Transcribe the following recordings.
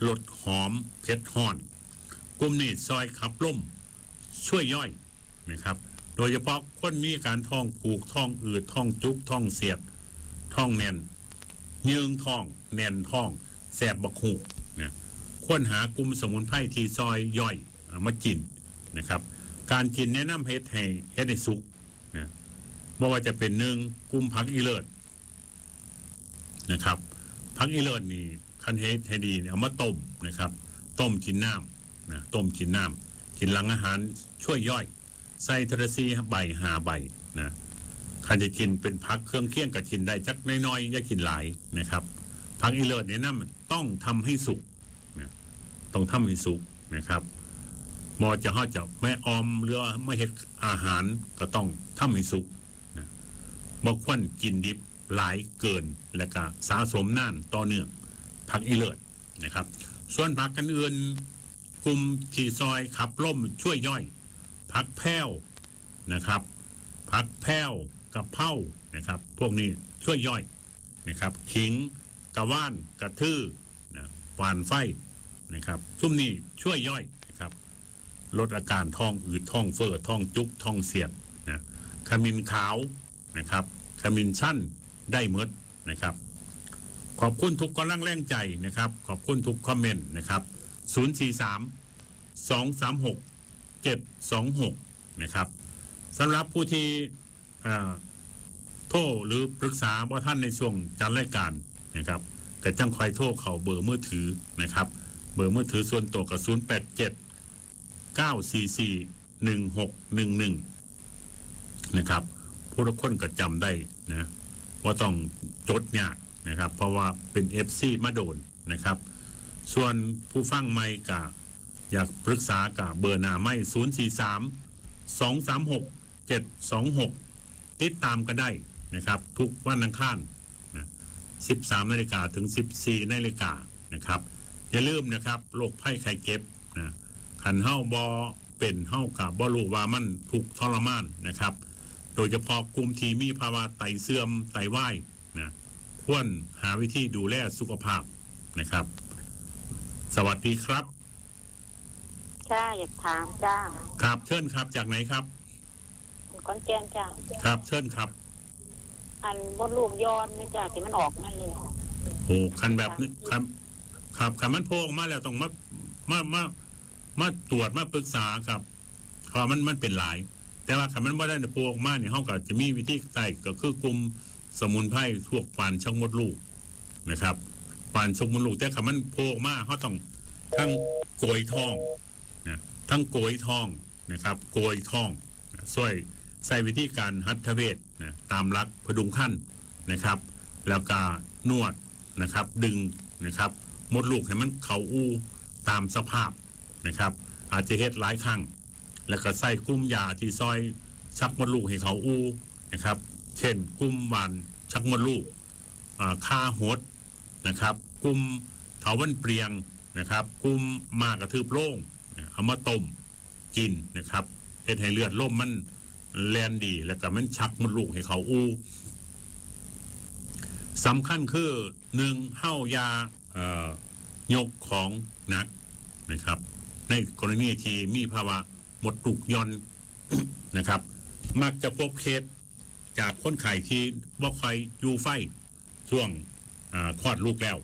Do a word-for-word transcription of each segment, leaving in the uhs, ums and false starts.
ลดหอมเผ็ดฮ้อนกลุ่มนี้ซอยขับล่มช่วยย่อยนะครับโดยเฉพาะคนมีการท้องผูกท้องอืดท้องจุกท้องเสียดท้องแน่นยืงท้องแน่นท้องแสบบักหูนะค้นหากลุ่มสมุนไพรที่ซอยย่อยมากินนะครับการกินแนะนำเฮ็ดให้เฮ็ดให้สุกนะไม่ว่าจะเป็นหนึ่งกลุ่มผักอีเลิศนะครับผักอีเลิศนี่คันเฮ็ดให้ดีเนี่ยเอามาต้มนะครับต้มกินน้ำนะต้มกินน้ำกินหลังอาหารช่วยย่อยใส่ทรซีใบหาใบนะใครจะกินเป็นพักเครื่องเคียงกับกินได้จักน้อยๆอย่ากินหลายนะครับพักอีเลิศเนี่ยนะต้องทำให้สุกนะต้องทำให้สุกนะครับมอจะห่อจะแม่ออมหรือไม่เห็ดอาหารก็ต้องทำให้สุกนะบางคนกินดิบหลายเกินและก็สะสมนานต่อเนื่องพักอีเลิศนะครับส่วนผักกันอื่นกลุ่มที่ซอยขับล่มช่วยย่อยผักแพ้วนะครับผักแพ้วกับเผานะครับพวกนี้ช่วยย่อยนะครับขิงกระว่านกระทื่อนะหวานไฟนะครับซุ้มนี้ช่วยย่อยนะครับลดอาการท้องอืดท้องเฟ้อท้องจุกท้องเสียดนะขมิ้นขาวนะครับขมิ้นชั้นได้หมดนะครับขอบคุณทุกกำลังแรงใจนะครับขอบคุณทุกคอมเมนต์นะครับศูนย์ สี่ สาม สอง สาม หก เจ็ด สอง หกนะครับสำหรับผู้ที่โทรหรือปรึกษาว่าท่านในช่วงจัดรายการนะครับแต่จังคอยโทรเขาเบอร์มือถือนะครับเบอร์มือถือส่วนตัวกับศูนย์ แปด เจ็ด เก้า สี่ สี่ หนึ่ง หก หนึ่ง หนึ่งนะครับผู้ทุกคนก็จำได้นะว่าต้องจดยากนะครับเพราะว่าเป็น เอฟ ซี มาโดนนะครับส่วนผู้ฟังไม่กะอยากปรึกษากับเบอร์หน้าไม่ศูนย์ สี่ สาม สอง สาม หก เจ็ด สอง หกติดตามกันได้นะครับทุกวันอังคารนะสิบสามนาฬิกาถึงสิบสี่นาฬิกานะครับอย่าลืมนะครับโรคไข้ไข้เจ็บนะขันเฮ้าบอเป็นเฮ้ากับบอลูว่ามันทุกทรมานนะครับโดยเฉพาะกลุ่มที่มีภาวะไตเสื่อมไตวายนะควรหาวิธีดูแลสุขภาพนะครับสวัสดีครับจ้าอยากถามจ้าครับเชิญครับจากไหนครับก้อนแก้นจ้าครับเชิญครับอันบนลูกย้อนไม่จ้าที่มันออกมาเลยโอ้คันแบบนี้ครับครับคันมันโผล่ออกมาแล้วต้องมามามามาตรวจมาปรึกษาครับเพราะมันมันเป็นหลายแต่ว่าคันมันไม่ได้โผล่ออกมาเนี่ยเขาก็จะมีวิธีใส่ก็คือกลุ่มสมุนไพรพวกปานช่องมดลูกนะครับปานช่องมดลูกแต่คันมันโผล่ออกมาเขาต้องทั้งโกยทองนะทั้งโกยทองนะครับโกยทองช่วยใส่วิธีการหัตถเวชนะตามหลักพดุงขั้นนะครับแล้วก็นวดนะครับดึงนะครับมดลูกให้มันเข่าอู้ตามสภาพนะครับอาจจะเฮ็ดหลายครั้งแล้วก็ใส่กลุ่มยาที่ซอยชักมดลูกให้เขาอู้นะครับเช่นกลุ่มหวานชักมดลูกค่าหดนะครับกลุ่มเถาวัลย์เปรียงนะครับกลุ่มมากระทืบโล่งเอามาต้มกินนะครับเฮ็ดให้เลือดล่มมันแลนดีแล้วก็มันชักมดลูกให้เขาอู้สำคัญคือหนึ่งเฮ้ายายกของหนักนะครับในกรณีที่มีภาวะหมดลูกย่อน นะครับมักจะพบเคสจากคนไข้ที่บ่ค่อยอยู่ไฟช่วงคลอดลูกแล้ว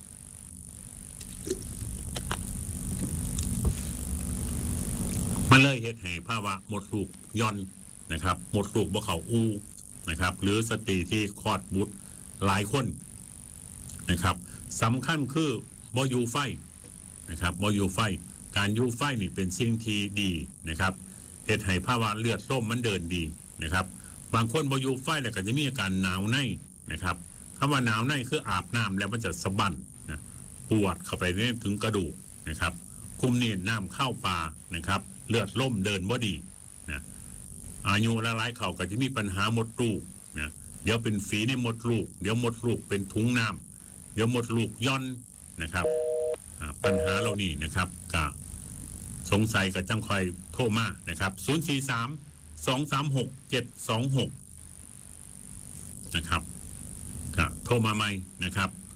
มันเลยเฮ็ดให้ภาวะหมดลูกย่อนนะครับหมดลูกบ่เข้าอู้นะครับหรือสตรีที่คลอดบุตรหลายคนนะครับสำคัญคือบ่อยู่ไฟนะครับบ่อยู่ไฟการอยู่ไฟนี่เป็นสิ่งที่ดีนะครับเฮ็ดให้ภาวะเลือดต้มมันเดินดีนะครับบางคนบ่อยู่ไฟแล้วก็จะมีอาการหนาวในนะครับคำว่าหนาวในคืออาบน้ำแล้วมันจะสะบั้นนะปวดเข้าไปถึงกระดูกนะครับคุมนี่น้ำเข้าปลานะครับเลือดล่มเดินบ่ดีนะอายุละลายเข่าก็จะมีปัญหาหมดลูกนะเดี๋ยวเป็นฝีในหมดลูกเดี๋ยวหมดลูกเป็นถุงน้ำเดี๋ยวหมดลูกย่อนนะครับปัญหาเหล่านี้นะครับก็สงสัยกับจังคอยโทรมานะครับศูนย์ สี่ สาม สอง สาม หก เจ็ด สอง หกนะครับก็โทรมาใหม่นะครับ